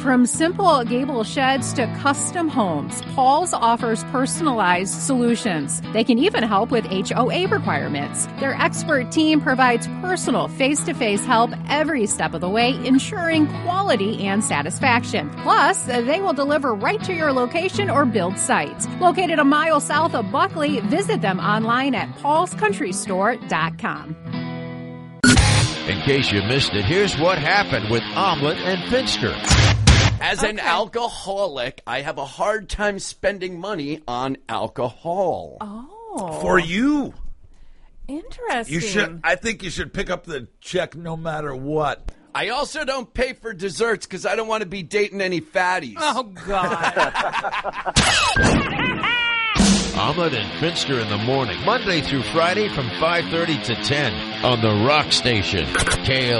From simple gable sheds to custom homes, Paul's offers personalized solutions. They can even help with HOA requirements. Their expert team provides personal, face-to-face help every step of the way, ensuring quality and satisfaction. Plus, they will deliver right to your location or build sites. Located a mile south of Buckley, visit them online at paulscountrystore.com. In case you missed it, here's what happened with Omelet and Finster. As an alcoholic, I have a hard time spending money on alcohol. Oh. For you. Interesting. I think you should pick up the check no matter what. I also don't pay for desserts because I don't want to be dating any fatties. Oh, God. Omelet and Finster in the morning, Monday through Friday from 5:30 to 10 on the Rock Station, KL.